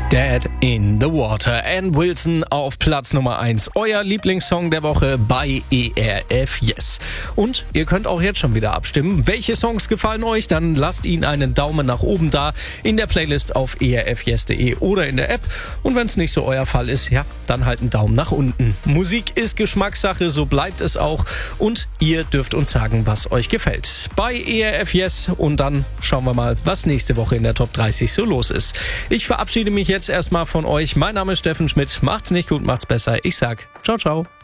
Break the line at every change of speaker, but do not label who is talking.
Dead in the Water. Ann Wilson auf Platz Nummer 1. Euer Lieblingssong der Woche bei ERF Yes. Und ihr könnt auch jetzt schon wieder abstimmen. Welche Songs gefallen euch? Dann lasst ihnen einen Daumen nach oben da in der Playlist auf erfyes.de oder in der App. Und wenn es nicht so euer Fall ist, ja, dann halt einen Daumen nach unten. Musik ist Geschmackssache, so bleibt es auch. Und ihr dürft uns sagen, was euch gefällt. Bei ERF Yes. Und dann schauen wir mal, was nächste Woche in der Top 30 so los ist. Ich verabschiede mich jetzt erstmal von euch. Mein Name ist Steffen Schmidt. Macht's nicht gut, macht's besser. Ich sag ciao, ciao.